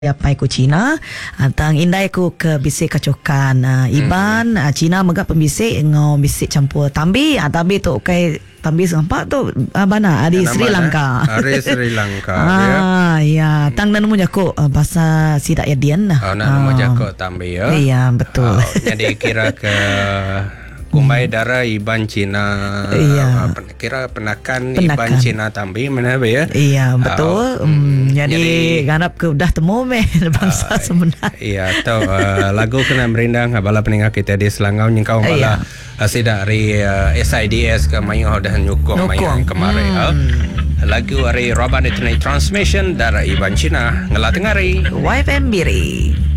Yapai ku Cina tang indai ku ke bisik kacokan Iban Cina megap pembisik ngau bisik campur tambi tambi tu kai tambi sempat tu bana di Sri Lanka Sri Lanka ya tang dan nemu jako bahasa sidak yadian nemu jako tambi ya iya betul jadi kira ke kumbai darah Iban Cina kira penakan Iban Cina tambi mana ya iya betul jadi ganap ke udah temu bangsa sebenar iya tahu lagu kena merindang bala peninggal kita di Selangau nyengkau bala sidak dari SIDS ke mayu dah nyukong mayu kemarin lagu dari Roban Internet Transmission darah Iban Cina ngelat ngari YFM Biri.